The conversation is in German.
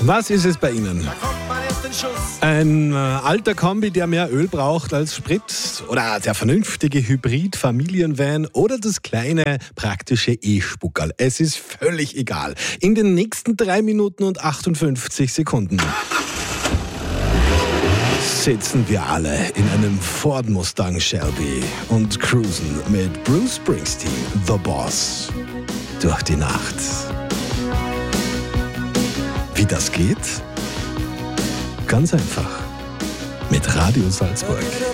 Was ist es bei Ihnen? Ein alter Kombi, der mehr Öl braucht als Sprit? Oder der vernünftige Hybrid-Familienvan? Oder das kleine, praktische E-Spuckerl? Es ist völlig egal. In den nächsten 3 Minuten und 58 Sekunden sitzen wir alle in einem Ford Mustang Shelby und cruisen mit Bruce Springsteen, The Boss, durch die Nacht. Wie das geht? Ganz einfach. Mit Radio Salzburg.